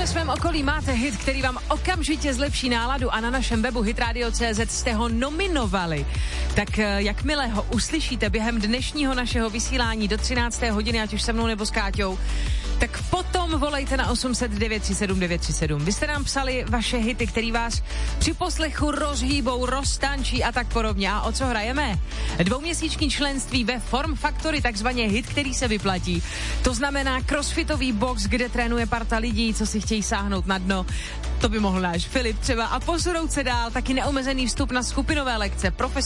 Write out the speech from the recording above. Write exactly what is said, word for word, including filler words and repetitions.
ve svém okolí máte hit, který vám okamžitě zlepší náladu a na našem webu hitradio tečka cé zet jste ho nominovali, tak jakmile ho uslyšíte během dnešního našeho vysílání do třinácté hodiny, ať už se mnou nebo s Káťou, tak potom volejte na osm set devět tři sedm devět tři sedm. Vy jste nám psali vaše hity, který vás při poslechu rozhýbou, roztančí a tak podobně. A o co hrajeme? Dvouměsíční členství ve Form Factory, takzvaně hit, který se vyplatí. To znamená crossfitový box, kde trénuje parta lidí, co si chtějí sáhnout na dno. To by mohl náš Filip třeba a posunout se dál, taky neomezený vstup na skupinové lekce, profesionální